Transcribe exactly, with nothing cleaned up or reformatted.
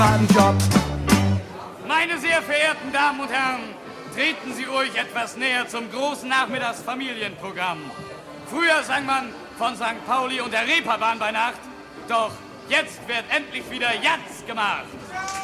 Job. Meine sehr verehrten Damen und Herren, treten Sie ruhig etwas näher zum großen Nachmittagsfamilienprogramm. Früher sang man von Sankt Pauli und der Reeperbahn bei Nacht, doch jetzt wird endlich wieder Jazz gemacht.